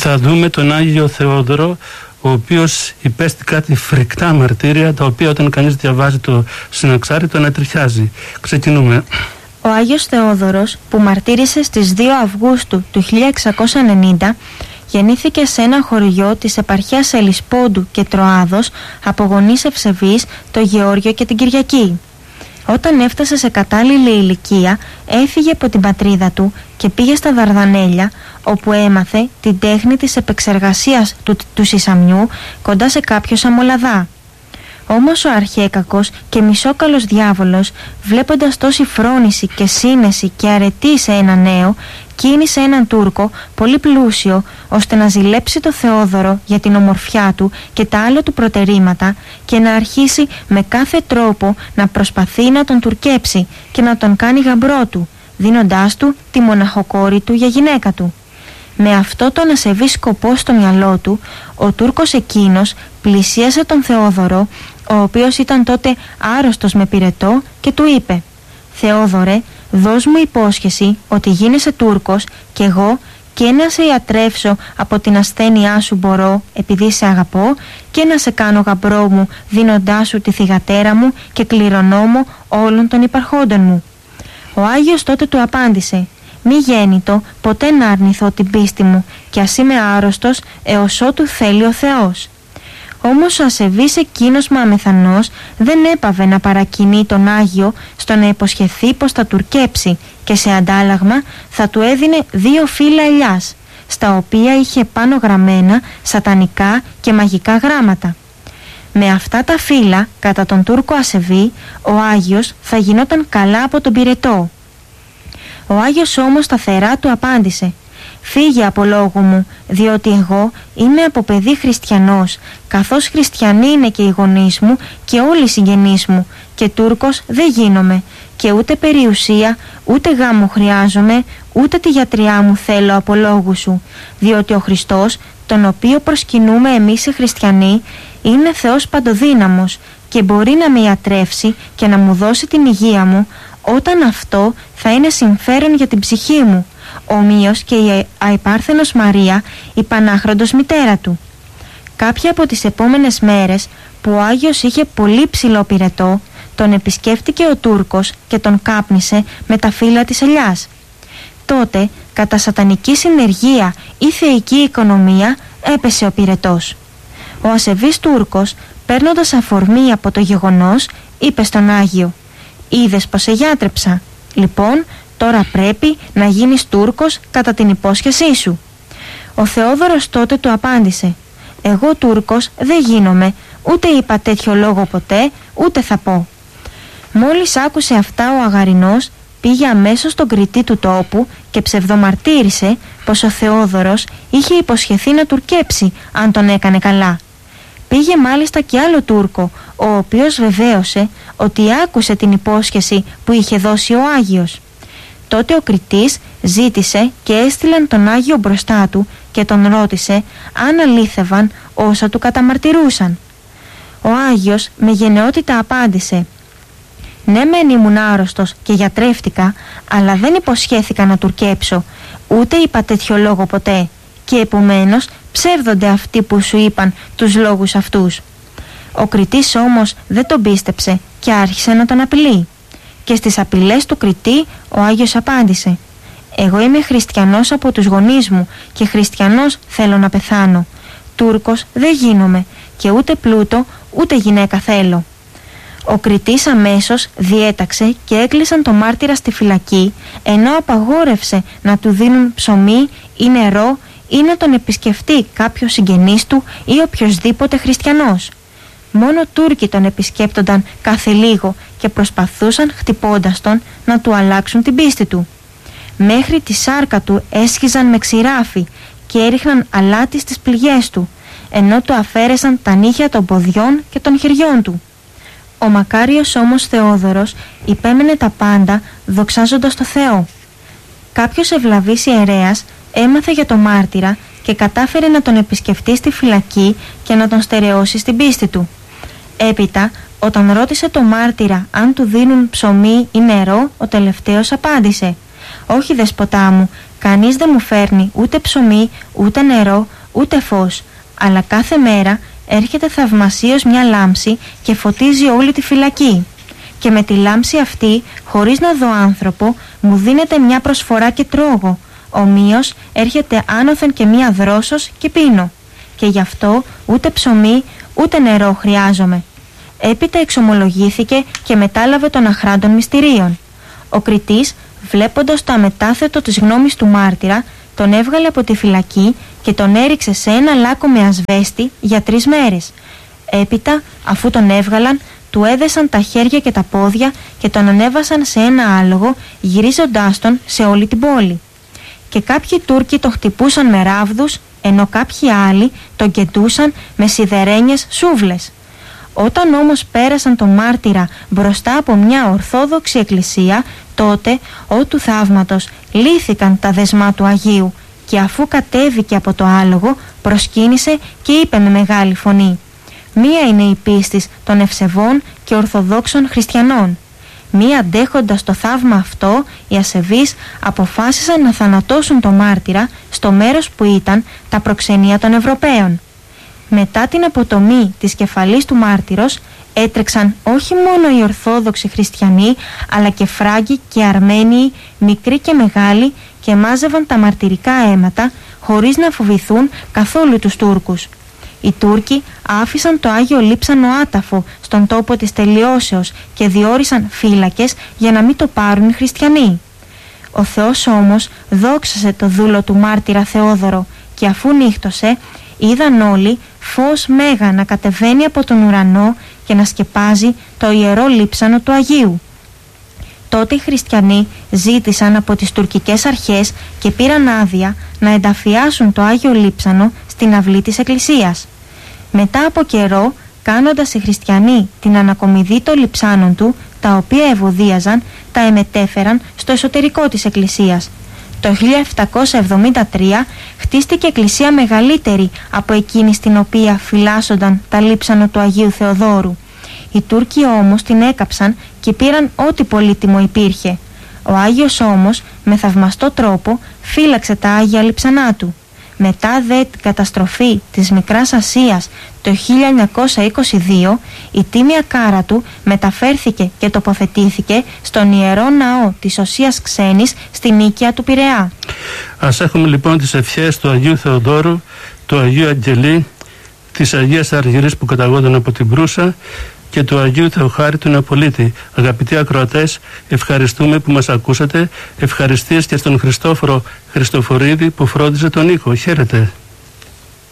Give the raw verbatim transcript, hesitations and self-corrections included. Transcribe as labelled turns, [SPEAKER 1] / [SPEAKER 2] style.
[SPEAKER 1] θα δούμε τον Άγιο Θεόδωρο, ο οποίος υπέστη κάτι φρικτά μαρτύρια, τα οποία όταν κανείς διαβάζει το Συναξάρι τον ανατριχιάζει. Ξεκινούμε.
[SPEAKER 2] Ο Άγιος Θεόδωρος, που μαρτύρησε στις δύο Αυγούστου του χίλια εξακόσια ενενήντα, γεννήθηκε σε ένα χωριό της επαρχίας Ελισπόντου και Τροάδος από γονείς ευσεβείς, το Γεώργιο και την Κυριακή. Όταν έφτασε σε κατάλληλη ηλικία, έφυγε από την πατρίδα του και πήγε στα Δαρδανέλια, όπου έμαθε την τέχνη της επεξεργασίας του, του σισαμιού κοντά σε κάποιο σαμολαδά. Όμως ο αρχαίκακος και μισόκαλος διάβολος, βλέποντας τόση φρόνηση και σύνεση και αρετή σε ένα νέο, κίνησε έναν Τούρκο πολύ πλούσιο, ώστε να ζηλέψει το Θεόδωρο για την ομορφιά του και τα άλλα του προτερήματα και να αρχίσει με κάθε τρόπο να προσπαθεί να τον τουρκέψει και να τον κάνει γαμπρό του, δίνοντάς του τη μοναχοκόρη του για γυναίκα του. Με αυτό τον ασεβή σκοπό στο μυαλό του, ο Τούρκος εκείνος πλησίασε τον Θεόδωρο, ο οποίος ήταν τότε άρρωστος με πυρετό, και του είπε: «Θεόδωρε, δώσ' μου υπόσχεση ότι γίνεσαι Τούρκος και εγώ και να σε ιατρεύσω από την ασθένειά σου μπορώ, επειδή σε αγαπώ, και να σε κάνω γαμπρό μου, δίνοντάς σου τη θυγατέρα μου και κληρονόμο όλων των υπαρχόντων μου». Ο Άγιος τότε του απάντησε: «Μη γέννητο ποτέ να αρνηθώ την πίστη μου, και ας είμαι άρρωστος έως ότου θέλει ο Θεός». Όμως ο ασεβής εκείνος μα αμεθανός δεν έπαβε να παρακινεί τον Άγιο στο να υποσχεθεί πως θα τουρκέψει, και σε αντάλλαγμα θα του έδινε δύο φύλλα ελιάς, στα οποία είχε πάνω γραμμένα σατανικά και μαγικά γράμματα. Με αυτά τα φύλλα, κατά τον Τούρκο ασεβή, ο Άγιος θα γινόταν καλά από τον πυρετό. Ο Άγιος όμως σταθερά του απάντησε: «Φύγε από λόγου μου, διότι εγώ είμαι από παιδί χριστιανός, καθώς χριστιανοί είναι και οι γονείς μου και όλοι οι συγγενείς μου, και Τούρκος δεν γίνομαι, και ούτε περιουσία ούτε γάμο χρειάζομαι, ούτε τη γιατριά μου θέλω από λόγου σου, διότι ο Χριστός, τον οποίο προσκυνούμε εμείς οι χριστιανοί, είναι Θεός παντοδύναμος και μπορεί να με ιατρεύσει και να μου δώσει την υγεία μου, όταν αυτό θα είναι συμφέρον για την ψυχή μου, ομοίως και η αϊπάρθενος Μαρία, η Πανάχροντος μητέρα του». Κάποια από τις επόμενες μέρες, που ο Άγιος είχε πολύ ψηλό πυρετό, τον επισκέφτηκε ο Τούρκος και τον κάπνισε με τα φύλλα της ελιάς. Τότε, κατά σατανική συνεργία ή θεϊκή οικονομία, έπεσε ο πυρετός. Ο ασεβής Τούρκος, παίρνοντας αφορμή από το γεγονός, είπε στον Άγιο: «Είδες πως σε γιάτρεψα, λοιπόν τώρα πρέπει να γίνεις Τούρκος κατά την υπόσχεσή σου». Ο Θεόδωρος τότε του απάντησε: «Εγώ Τούρκος δεν γίνομαι, ούτε είπα τέτοιο λόγο ποτέ, ούτε θα πω». Μόλις άκουσε αυτά, ο Αγαρινός πήγε αμέσως στον κριτή του τόπου και ψευδομαρτύρησε πως ο Θεόδωρος είχε υποσχεθεί να τουρκέψει αν τον έκανε καλά. Πήγε μάλιστα και άλλο Τούρκο, ο οποίος βεβαίωσε ότι άκουσε την υπόσχεση που είχε δώσει ο Άγιος. Τότε ο κριτής ζήτησε και έστειλαν τον Άγιο μπροστά του και τον ρώτησε αν αλήθευαν όσα του καταμαρτυρούσαν. Ο Άγιος με γενναιότητα απάντησε: «Ναι, μεν ήμουν άρρωστος και γιατρεύτηκα, αλλά δεν υποσχέθηκα να τουρκέψω, ούτε είπα τέτοιο λόγο ποτέ, και επομένως ψεύδονται αυτοί που σου είπαν τους λόγους αυτούς». Ο κριτής όμως δεν τον πίστεψε και άρχισε να τον απειλεί. Και στις απειλές του κριτή ο Άγιος απάντησε: «Εγώ είμαι χριστιανός από τους γονείς μου και χριστιανός θέλω να πεθάνω. Τούρκος δεν γίνομαι και ούτε πλούτο ούτε γυναίκα θέλω». Ο κριτής αμέσως διέταξε και έκλεισαν το μάρτυρα στη φυλακή, ενώ απαγόρευσε να του δίνουν ψωμί ή νερό ή να τον επισκεφτεί κάποιος συγγενής του ή οποιοσδήποτε χριστιανός. Μόνο Τούρκοι τον επισκέπτονταν κάθε λίγο και προσπαθούσαν, χτυπώντας τον, να του αλλάξουν την πίστη του. Μέχρι τη σάρκα του έσχιζαν με ξηράφι και έριχναν αλάτι στις πληγές του, ενώ του αφαίρεσαν τα νύχια των ποδιών και των χεριών του. Ο μακάριος όμως Θεόδωρος υπέμενε τα πάντα, δοξάζοντας το Θεό. Κάποιος ευλαβής ιερέας έμαθε για το μάρτυρα και κατάφερε να τον επισκεφτεί στη φυλακή και να τον στερεώσει στην πίστη του. Έπειτα, όταν ρώτησε το μάρτυρα αν του δίνουν ψωμί ή νερό, ο τελευταίος απάντησε: «Όχι, δεσποτά μου, Κανείς δεν μου φέρνει ούτε ψωμί, ούτε νερό, ούτε φως, αλλά κάθε μέρα έρχεται θαυμασίως μια λάμψη και φωτίζει όλη τη φυλακή. Και με τη λάμψη αυτή, χωρίς να δω άνθρωπο, μου δίνεται μια προσφορά και τρώγω. Ομοίως έρχεται άνωθεν και μια δρόσος και πίνω. Και γι' αυτό ούτε ψωμί ούτε νερό χρειάζομαι. Έπειτα εξομολογήθηκε και μετάλαβε των αχράντων μυστηρίων. Ο κριτής, βλέποντας το αμετάθετο της γνώμης του μάρτυρα, τον έβγαλε από τη φυλακή και τον έριξε σε ένα λάκκο με ασβέστη για τρεις μέρες. Έπειτα, αφού τον έβγαλαν, του έδεσαν τα χέρια και τα πόδια και τον ανέβασαν σε ένα άλογο, γυρίζοντάς τον σε όλη την πόλη. Και κάποιοι Τούρκοι τον χτυπούσαν με ράβδους, ενώ κάποιοι άλλοι τον κεντούσαν με σιδερένιες σούβλες. Όταν όμως πέρασαν τον μάρτυρα μπροστά από μια ορθόδοξη εκκλησία, τότε, ό του θαύματος, λύθηκαν τα δεσμά του Αγίου και αφού κατέβηκε από το άλογο, προσκύνησε και είπε με μεγάλη φωνή: «Μία είναι η πίστη των ευσεβών και ορθοδόξων χριστιανών». Μη αντέχοντας το θαύμα αυτό, οι ασεβείς αποφάσισαν να θανατώσουν το μάρτυρα στο μέρος που ήταν τα προξενία των Ευρωπαίων. Μετά την αποτομή της κεφαλής του μάρτυρος, έτρεξαν όχι μόνο οι Ορθόδοξοι χριστιανοί, αλλά και Φράγκοι και Αρμένιοι, μικροί και μεγάλοι, και μάζευαν τα μαρτυρικά αίματα, χωρίς να φοβηθούν καθόλου τους Τούρκους. Οι Τούρκοι άφησαν το Άγιο Λείψανο άταφο στον τόπο της τελειώσεως και διόρισαν φύλακες για να μην το πάρουν οι χριστιανοί. Ο Θεός όμως δόξασε το δούλο του μάρτυρα Θεόδωρο και αφού νύχτωσε, είδαν όλοι φως μέγα να κατεβαίνει από τον ουρανό και να σκεπάζει το ιερό λείψανο του Αγίου. Τότε οι χριστιανοί ζήτησαν από τις τουρκικές αρχές και πήραν άδεια να ενταφιάσουν το Άγιο Λείψανο στην αυλή της εκκλησίας. Μετά από καιρό, κάνοντας οι χριστιανοί την ανακομιδή των λειψάνων του, τα οποία ευωδίαζαν, τα εμετέφεραν στο εσωτερικό της εκκλησίας. Το χίλια επτακόσια εβδομήντα τρία χτίστηκε εκκλησία μεγαλύτερη από εκείνη στην οποία φυλάσσονταν τα λείψανο του Αγίου Θεοδόρου. Οι Τούρκοι όμως την έκαψαν και πήραν ό,τι πολύτιμο υπήρχε. Ο Άγιος όμως με θαυμαστό τρόπο φύλαξε τα Άγια λειψανά του. Μετά δε την καταστροφή της Μικράς Ασίας το χίλια εννιακόσια είκοσι δύο, η τίμια κάρα του μεταφέρθηκε και τοποθετήθηκε στον Ιερό Ναό της Οσίας Ξένης στη Νίκαια του Πειραιά.
[SPEAKER 1] Ας έχουμε λοιπόν τις ευχές του Αγίου Θεοδόρου, του Αγίου Αγγελή, της Αγίας Αργυρής που καταγόταν από την Προύσα και του Αγίου Θεοχάρη του Νεοπολίτη. Αγαπητοί ακροατές, ευχαριστούμε που μας ακούσατε. Ευχαριστίες και στον Χριστόφορο Χριστοφορίδη που φρόντιζε τον ήχο. Χαίρετε.